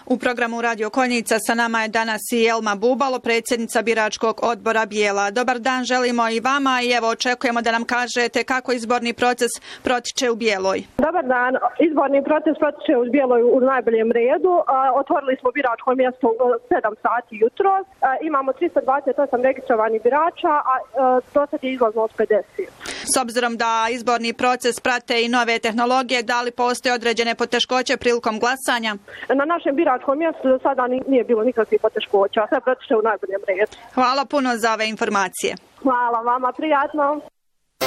U programu Radio Konjica sa nama je danas i Elma Bubalo, predsjednica biračkog odbora Bijela. Dobar dan želimo i vama i evo očekujemo da nam kažete kako izborni proces protiče u Bijeloj. Dobar dan, izborni proces protiče u Bijeloj u najboljem redu. Otvorili smo biračko mjesto u 7 sati jutro. Imamo 328 registrovanih birača, a do sad je izlaznost 50. S obzirom da izborni proces prate i nove tehnologije, da li postoje određene poteškoće prilikom glasanja? Na našem biračkom mjestu do sada nije bilo nikakvih poteškoća. Sve protiče u najboljem redu. Hvala puno za ove informacije. Hvala vama, prijatno.